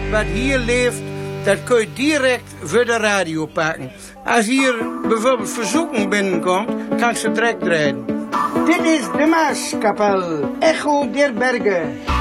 wat hier leeft, dat kun je direct voor de radio pakken. Als hier bijvoorbeeld verzoeken binnenkomt, kan ik ze direct draaien. Dit is de Maaskapel, Echo der Bergen.